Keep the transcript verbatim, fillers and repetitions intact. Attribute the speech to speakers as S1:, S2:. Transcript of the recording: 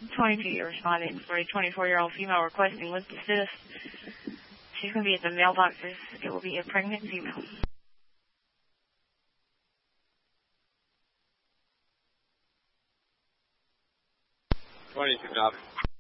S1: twenty-two, you responded for a twenty-four-year-old female requesting list assist. She's going to be at the mailboxes. It will be a pregnant female.
S2: twenty-two, copy.